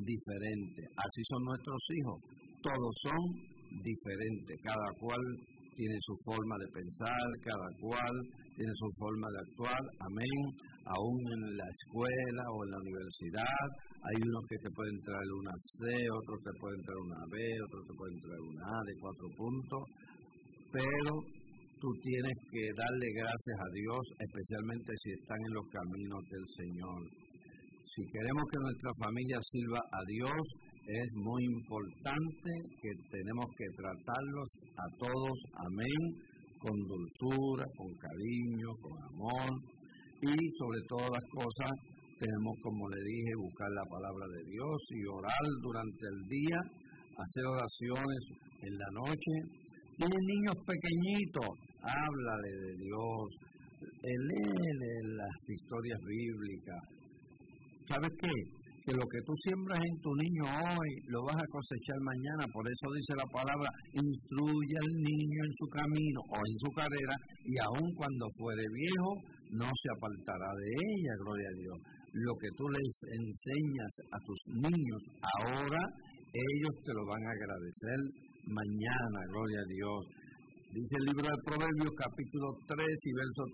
diferentes. Así son nuestros hijos, todos son diferentes, cada cual tiene su forma de pensar, cada cual tiene su forma de actuar, amén. Aún en la escuela o en la universidad, hay unos que te pueden traer una C, otros te pueden traer una B, otros te pueden traer una A de 4 puntos, pero tú tienes que darle gracias a Dios, especialmente si están en los caminos del Señor. Si queremos que nuestra familia sirva a Dios, es muy importante que tenemos que tratarlos a todos, amén, con dulzura, con cariño, con amor, y sobre todas las cosas tenemos, como le dije, buscar la palabra de Dios y orar durante el día, hacer oraciones en la noche. Tienen niños pequeñitos, háblale de Dios, léele las historias bíblicas. ¿Sabes qué? Que lo que tú siembras en tu niño hoy, lo vas a cosechar mañana. Por eso dice la palabra, instruye al niño en su camino o en su carrera, y aun cuando fuere viejo, no se apartará de ella, gloria a Dios. Lo que tú les enseñas a tus niños ahora, ellos te lo van a agradecer mañana, gloria a Dios. Dice el libro de Proverbios, capítulo 3 y verso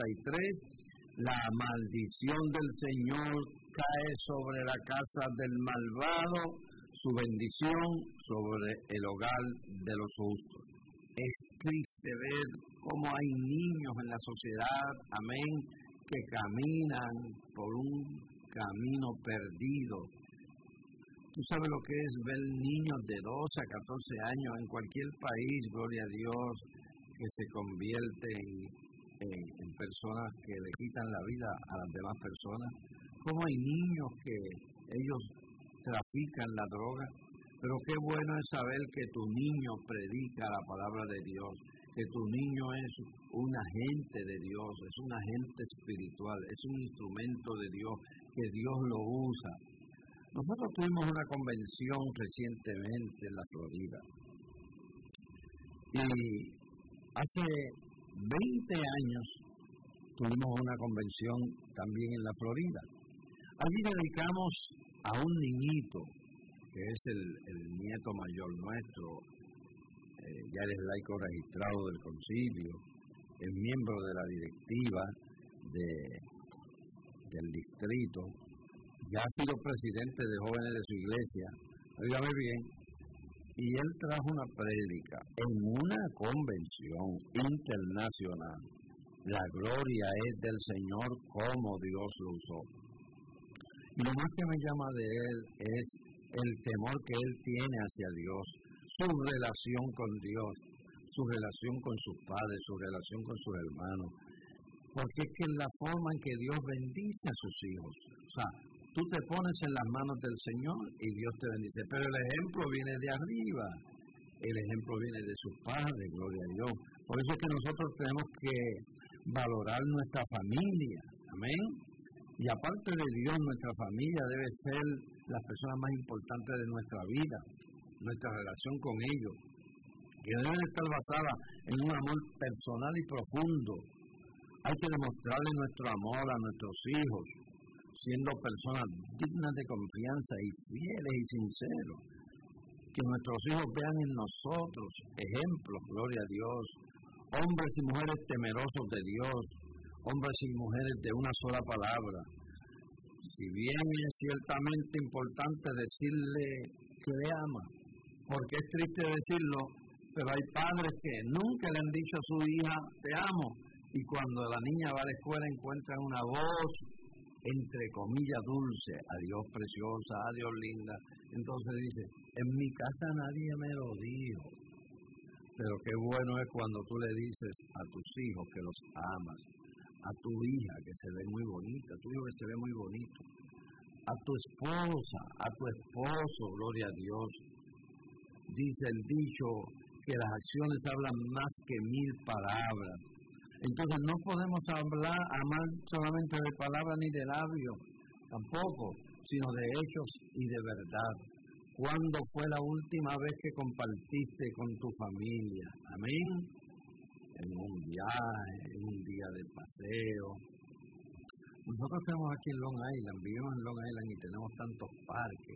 33, la maldición del Señor cae sobre la casa del malvado, su bendición sobre el hogar de los justos. Es triste ver cómo hay niños en la sociedad, amén, que caminan por un camino perdido. Tú sabes lo que es ver niños de 12 a 14 años en cualquier país, gloria a Dios, que se convierten en personas que le quitan la vida a las demás personas. Como hay niños que ellos trafican la droga, pero qué bueno es saber que tu niño predica la palabra de Dios, que tu niño es un agente de Dios, es un agente espiritual, es un instrumento de Dios, que Dios lo usa. Nosotros tuvimos una convención recientemente en la Florida, y hace 20 años tuvimos una convención también en la Florida. Allí dedicamos a un niñito, que es el nieto mayor nuestro, ya es laico registrado del concilio, es miembro de la directiva del distrito, ya ha sido presidente de jóvenes de su iglesia, óigame bien, y él trajo una prédica en una convención internacional. La gloria es del Señor, como Dios lo usó. Y lo más que me llama de él es el temor que él tiene hacia Dios, su relación con Dios, su relación con sus padres, su relación con sus hermanos. Porque es que es la forma en que Dios bendice a sus hijos. O sea, tú te pones en las manos del Señor y Dios te bendice. Pero el ejemplo viene de arriba. El ejemplo viene de sus padres, gloria a Dios. Por eso es que nosotros tenemos que valorar nuestra familia. Amén. Y aparte de Dios, nuestra familia debe ser las personas más importantes de nuestra vida, nuestra relación con ellos, que debe estar basada en un amor personal y profundo. Hay que demostrarle nuestro amor a nuestros hijos, siendo personas dignas de confianza y fieles y sinceros. Que nuestros hijos vean en nosotros ejemplos, gloria a Dios, hombres y mujeres temerosos de Dios, hombres y mujeres de una sola palabra. Si bien es ciertamente importante decirle que le ama, porque es triste decirlo, pero hay padres que nunca le han dicho a su hija, te amo, y cuando la niña va a la escuela encuentran una voz, entre comillas, dulce, adiós preciosa, adiós linda. Entonces dice, en mi casa nadie me lo dijo. Pero qué bueno es cuando tú le dices a tus hijos que los amas, a tu hija que se ve muy bonita, a tu hijo que se ve muy bonito, a tu esposa, a tu esposo, gloria a Dios. Dice el dicho que las acciones hablan más que 1000 palabras. Entonces no podemos amar solamente de palabras ni de labios, tampoco, sino de hechos y de verdad. ¿Cuándo fue la última vez que compartiste con tu familia? Amén. En un viaje, en un día de paseo. Nosotros estamos aquí en Long Island, vivimos en Long Island y tenemos tantos parques.